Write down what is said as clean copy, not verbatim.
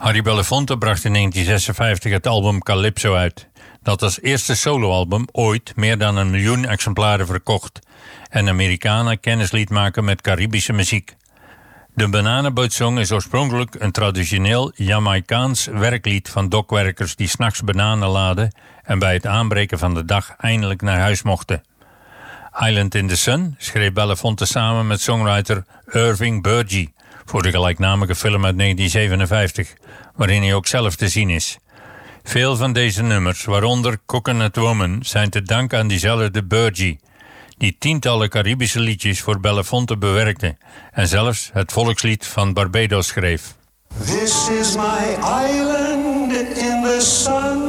Harry Belafonte bracht in 1956 het album Calypso uit. Dat als eerste soloalbum ooit meer dan 1 miljoen exemplaren verkocht en Amerikanen kennis liet maken met Caribische muziek. De Bananenbootsong is oorspronkelijk een traditioneel Jamaicaans werklied van dokwerkers die 's nachts bananen laden en bij het aanbreken van de dag eindelijk naar huis mochten. Island in the Sun schreef Belafonte samen met songwriter Irving Burgee voor de gelijknamige film uit 1957, waarin hij ook zelf te zien is. Veel van deze nummers, waaronder Coconut Woman, zijn te danken aan diezelfde Burgee, die tientallen Caribische liedjes voor Belafonte bewerkte en zelfs het volkslied van Barbados schreef. This is my island in the sun.